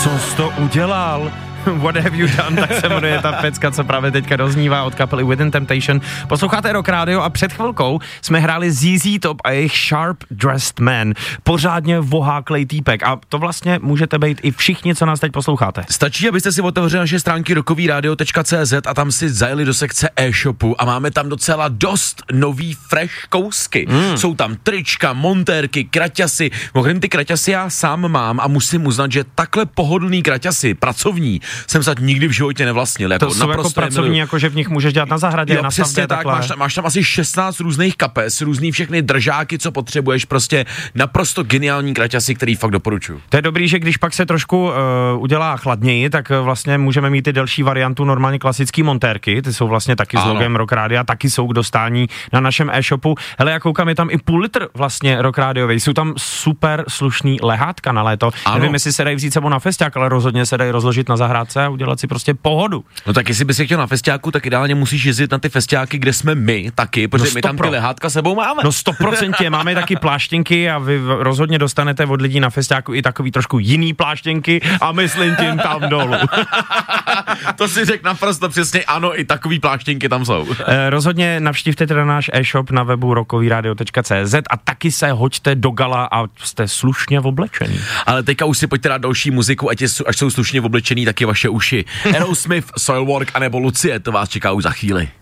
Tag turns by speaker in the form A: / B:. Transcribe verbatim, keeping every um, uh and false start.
A: Co jsi to udělal? What have you done, tak se jmenuje ta pecka, co právě teďka doznívá od kapely Within Temptation. Posloucháte Rock Radio a před chvilkou jsme hráli Z Z Top a jejich Sharp Dressed Man. Pořádně voháklej týpek a to vlastně můžete být i všichni, co nás teď posloucháte.
B: Stačí, abyste si otevřeli naše stránky rockový radio tečka cé zet a tam si zajeli do sekce e-shopu a máme tam docela dost nový fresh kousky. Mm. Jsou tam trička, montérky, kraťasy. Mimochodem ty kraťasy já sám mám a musím uznat, že takhle pohodlný kraťasy, pracovní, jsem se nikdy v životě nevlastnil. Jako
A: to jsou jako pracovní, jako že v nich můžeš dělat na zahradě,
B: jo,
A: na
B: přesně tak, máš tam, máš tam asi šestnáct různých kapes, různý všechny držáky, co potřebuješ, prostě naprosto geniální kraťasy, který fakt doporučuji.
A: To je dobrý, že když pak se trošku uh, udělá chladněji, tak uh, vlastně můžeme mít i delší variantu normálně klasický montérky, ty jsou vlastně taky ano. s logem Rock Radia, taky jsou k dostání na našem e-shopu. Hele, já koukám, je tam i půl litr vlastně Rock Radiovej, jsou tam super slušný lehátka na léto. Ano. Nevím, jestli se dají vzít sebou na festiák, ale rozhodně se dají rozložit na zahrádce a udělat si prostě pohodu.
B: No tak jestli bys je chtěl na festiáku, tak ideálně musíš jezdit na ty festiáky, kde jsme my taky, protože no my tam ty lehátka sebou máme.
A: No sto procent máme taky pláštěnky a vy rozhodně dostanete od lidí na festiáku i takový trošku jiný pláštěnky a myslím tím tam dolů.
B: To si řekl naprosto přesně, ano, i takový pláštěnky tam jsou.
A: Eh, rozhodně navštívte teda náš e-shop na webu rockový radio tečka cé zet a taky se hoďte do gala a jste slušně oblečený.
B: Ale teďka už si pojďte dát další muziku, ať, je, až jsou slušně oblečený, taky vaše uši. Aerosmith, Soilwork anebo Lucie, to vás čeká už za chvíli.